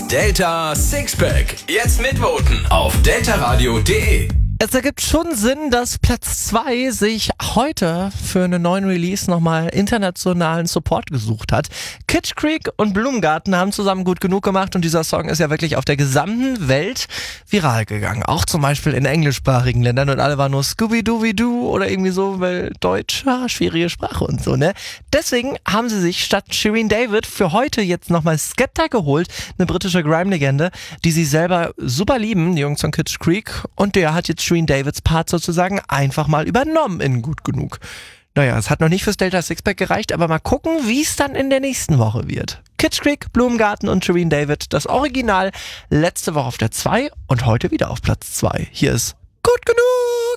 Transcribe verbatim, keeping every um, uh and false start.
Delta Sixpack. Jetzt mitvoten auf deltaradio punkt de. Es ergibt schon Sinn, dass Platz zwei sich heute für einen neuen Release nochmal internationalen Support gesucht hat. Kitsch Creek und Blumengarten haben zusammen gut genug gemacht und dieser Song ist ja wirklich auf der gesamten Welt viral gegangen. Auch zum Beispiel in englischsprachigen Ländern und alle waren nur Scooby-Dooby-Doo oder irgendwie so, weil Deutsch, ja, schwierige Sprache und so, ne? Deswegen haben sie sich statt Shirin David für heute jetzt nochmal Skepta geholt, eine britische Grime-Legende, die sie selber super lieben, die Jungs von Kitsch Creek, und der hat jetzt Shirin Davids Part sozusagen einfach mal übernommen in Gut Genug. Naja, es hat noch nicht fürs Delta Sixpack gereicht, aber mal gucken, wie es dann in der nächsten Woche wird. Kitsch Creek, Blumengarten und Shirin David, das Original, letzte Woche auf der zwei und heute wieder auf Platz zwei. Hier ist Gut Genug!